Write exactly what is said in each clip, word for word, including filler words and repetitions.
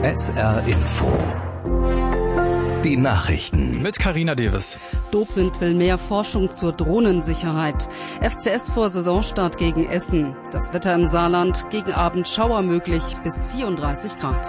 S R Info. Die Nachrichten. Mit Carina Davis. Dobrindt will mehr Forschung zur Drohnensicherheit. F C S vor Saisonstart gegen Essen. Das Wetter im Saarland. Gegen Abend Schauer möglich bis vierunddreißig Grad.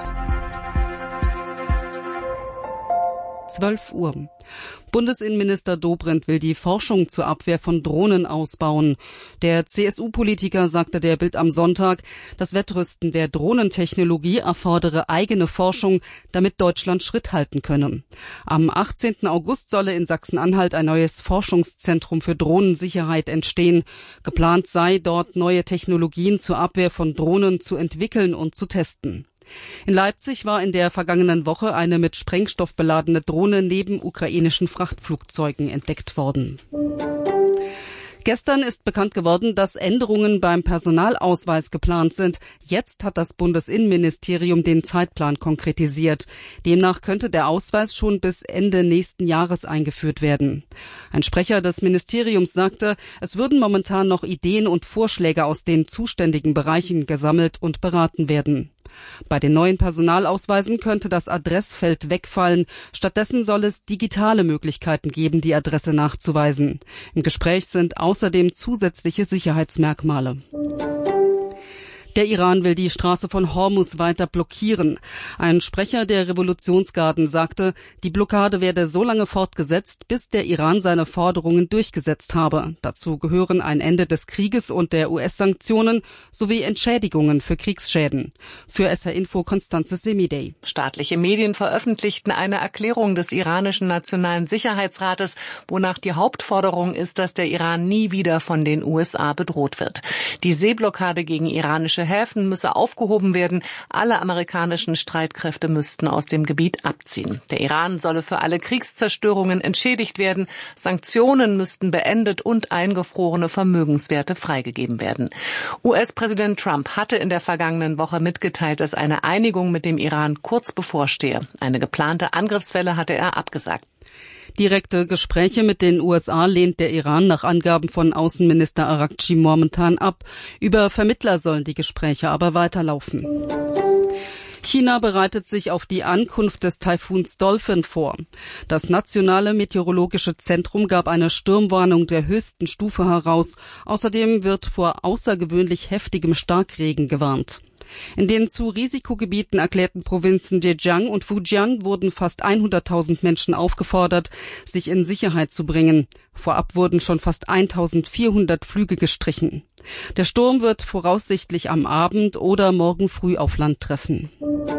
zwölf Uhr. Bundesinnenminister Dobrindt will die Forschung zur Abwehr von Drohnen ausbauen. Der C S U-Politiker sagte der Bild am Sonntag, das Wettrüsten der Drohnentechnologie erfordere eigene Forschung, damit Deutschland Schritt halten könne. Am achtzehnten August solle in Sachsen-Anhalt ein neues Forschungszentrum für Drohnensicherheit entstehen. Geplant sei, dort neue Technologien zur Abwehr von Drohnen zu entwickeln und zu testen. In Leipzig war in der vergangenen Woche eine mit Sprengstoff beladene Drohne neben ukrainischen Frachtflugzeugen entdeckt worden. Gestern ist bekannt geworden, dass Änderungen beim Personalausweis geplant sind. Jetzt hat das Bundesinnenministerium den Zeitplan konkretisiert. Demnach könnte der Ausweis schon bis Ende nächsten Jahres eingeführt werden. Ein Sprecher des Ministeriums sagte, es würden momentan noch Ideen und Vorschläge aus den zuständigen Bereichen gesammelt und beraten werden. Bei den neuen Personalausweisen könnte das Adressfeld wegfallen. Stattdessen soll es digitale Möglichkeiten geben, die Adresse nachzuweisen. Im Gespräch sind außerdem zusätzliche Sicherheitsmerkmale. Der Iran will die Straße von Hormuz weiter blockieren. Ein Sprecher der Revolutionsgarden sagte, die Blockade werde so lange fortgesetzt, bis der Iran seine Forderungen durchgesetzt habe. Dazu gehören ein Ende des Krieges und der U S-Sanktionen sowie Entschädigungen für Kriegsschäden. Für S R Info Konstanze Semidey. Staatliche Medien veröffentlichten eine Erklärung des iranischen Nationalen Sicherheitsrates, wonach die Hauptforderung ist, dass der Iran nie wieder von den U S A bedroht wird. Die Seeblockade gegen iranische Häfen müsse aufgehoben werden. Alle amerikanischen Streitkräfte müssten aus dem Gebiet abziehen. Der Iran solle für alle Kriegszerstörungen entschädigt werden. Sanktionen müssten beendet und eingefrorene Vermögenswerte freigegeben werden. U S-Präsident Trump hatte in der vergangenen Woche mitgeteilt, dass eine Einigung mit dem Iran kurz bevorstehe. Eine geplante Angriffswelle hatte er abgesagt. Direkte Gespräche mit den U S A lehnt der Iran nach Angaben von Außenminister Araghchi momentan ab. Über Vermittler sollen die Gespräche aber weiterlaufen. China bereitet sich auf die Ankunft des Taifuns Dolphin vor. Das Nationale Meteorologische Zentrum gab eine Sturmwarnung der höchsten Stufe heraus. Außerdem wird vor außergewöhnlich heftigem Starkregen gewarnt. In den zu Risikogebieten erklärten Provinzen Zhejiang und Fujian wurden fast hunderttausend Menschen aufgefordert, sich in Sicherheit zu bringen. Vorab wurden schon fast eintausendvierhundert Flüge gestrichen. Der Sturm wird voraussichtlich am Abend oder morgen früh auf Land treffen.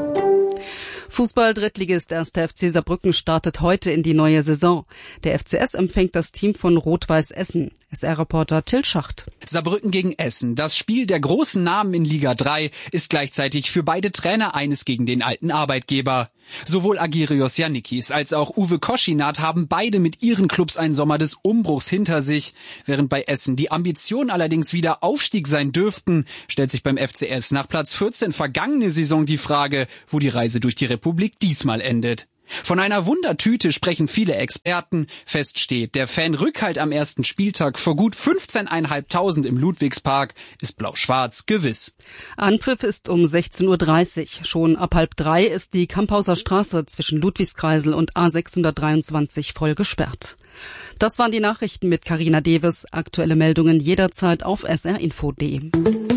Fußball-Drittligist erster F C Saarbrücken startet heute in die neue Saison. Der F C S empfängt das Team von Rot-Weiß Essen. S R-Reporter Till Schacht. Saarbrücken gegen Essen. Das Spiel der großen Namen in Liga drei ist gleichzeitig für beide Trainer eines gegen den alten Arbeitgeber. Sowohl Agirios Yannikis als auch Uwe Koschinat haben beide mit ihren Clubs einen Sommer des Umbruchs hinter sich. Während bei Essen die Ambitionen allerdings wieder Aufstieg sein dürften, stellt sich beim F C S nach Platz vierzehn vergangene Saison die Frage, wo die Reise durch die Republik diesmal endet. Von einer Wundertüte sprechen viele Experten. Fest steht, der Fan-Rückhalt am ersten Spieltag vor gut fünfzehntausendfünfhundert im Ludwigspark ist blau-schwarz gewiss. Anpfiff ist um sechzehn Uhr dreißig. Schon ab halb drei ist die Kamphauser Straße zwischen Ludwigskreisel und A sechshundertdreiundzwanzig voll gesperrt. Das waren die Nachrichten mit Carina Davis. Aktuelle Meldungen jederzeit auf s r info punkt d e.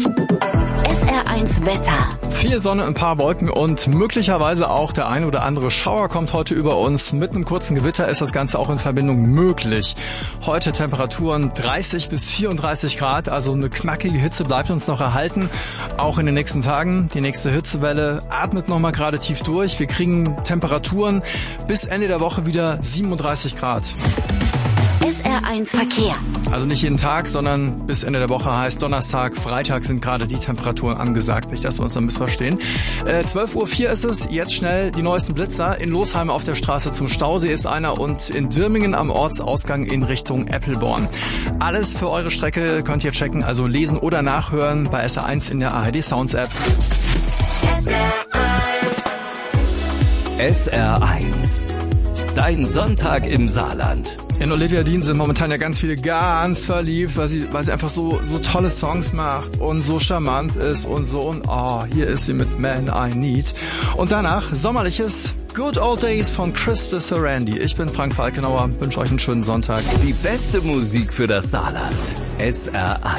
S R eins Wetter. Viel Sonne, ein paar Wolken und möglicherweise auch der ein oder andere Schauer kommt heute über uns. Mit einem kurzen Gewitter ist das Ganze auch in Verbindung möglich. Heute Temperaturen dreißig bis vierunddreißig Grad, also eine knackige Hitze bleibt uns noch erhalten. Auch in den nächsten Tagen. Die nächste Hitzewelle atmet nochmal gerade tief durch. Wir kriegen Temperaturen bis Ende der Woche wieder siebenunddreißig Grad. S R eins Verkehr. Also nicht jeden Tag, sondern bis Ende der Woche heißt Donnerstag, Freitag sind gerade die Temperaturen angesagt. Nicht, dass wir uns da missverstehen. Äh, zwölf Uhr vier ist es. Jetzt schnell die neuesten Blitzer. In Losheim auf der Straße zum Stausee ist einer und in Dirmingen am Ortsausgang in Richtung Eppelborn. Alles für eure Strecke könnt ihr checken, also lesen oder nachhören bei S R eins in der A R D Sounds App. S R eins Dein Sonntag im Saarland. In Olivia Dean sind momentan ja ganz viele ganz verliebt, weil sie, weil sie einfach so, so tolle Songs macht und so charmant ist und so. Und oh, hier ist sie mit Man I Need. Und danach sommerliches Good Old Days von Krista Sorandi. Ich bin Frank Falkenauer, wünsche euch einen schönen Sonntag. Die beste Musik für das Saarland. S R eins.